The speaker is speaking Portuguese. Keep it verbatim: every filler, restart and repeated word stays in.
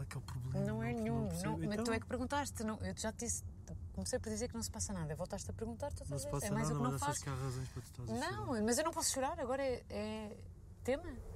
é que é o problema? Não é Não- nenhum. não Não, percebo. mas Então, tu é que perguntaste. Não, eu já te disse. Comecei por dizer que não se passa nada. Voltaste a perguntar, tu não estás se a passa dizer. É mais nada, o que não mas achas faço. que há razões para tu estás a chorar? Não, mas eu não posso chorar. Agora é, é tema.